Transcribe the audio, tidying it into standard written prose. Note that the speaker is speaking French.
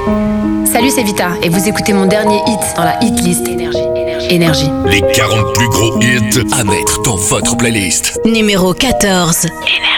Salut, c'est Vita et vous écoutez mon dernier hit dans la hit list Énergie. Les 40 plus gros hits à mettre dans votre playlist. Numéro 14. Énergie.